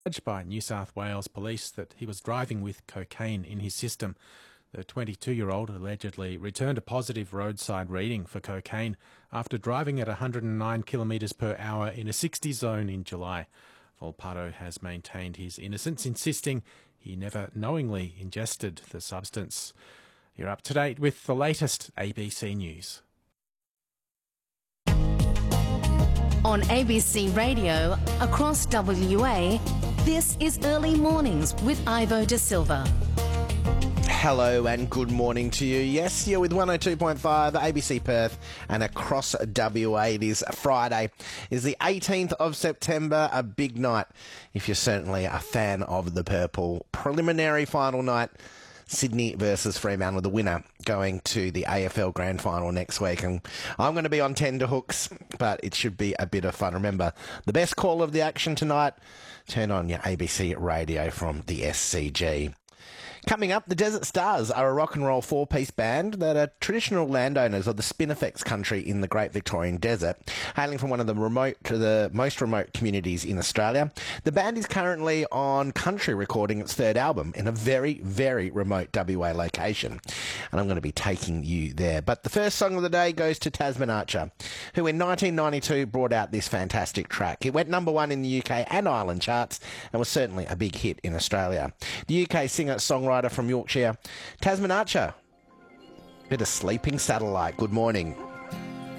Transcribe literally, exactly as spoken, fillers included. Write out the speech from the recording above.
Alleged by New South Wales police that he was driving with cocaine in his system. The twenty-two-year-old allegedly returned a positive roadside reading for cocaine after driving at one hundred nine kilometres per hour in a sixty zone in July. Volpato has maintained his innocence, insisting he never knowingly ingested the substance. You're up to date with the latest A B C News. On A B C Radio, across W A, this is Early Mornings with Ivo De Silva. Hello and good morning to you. Yes, you're with one oh two point five A B C Perth and across W A. It is Friday. It is the eighteenth of September, a big night if you're certainly a fan of the purple. Preliminary final night, Sydney versus Fremantle, the winner going to the A F L Grand Final next week. And I'm going to be on tenterhooks, but it should be a bit of fun. Remember, the best call of the action tonight, turn on your A B C radio from the S C G. Coming up, the Desert Stars are a rock and roll four-piece band that are traditional landowners of the Spinifex country in the Great Victorian Desert, hailing from one of the remote to the most remote communities in Australia. The band is currently on country recording its third album in a very, very remote W A location, and I'm going to be taking you there. But the first song of the day goes to Tasman Archer, who in nineteen ninety-two brought out this fantastic track. It went number one in the U K and Ireland charts and was certainly a big hit in Australia. The U K singer-songwriter from Yorkshire, Tasman Archer. Bit of Sleeping Satellite. Good morning.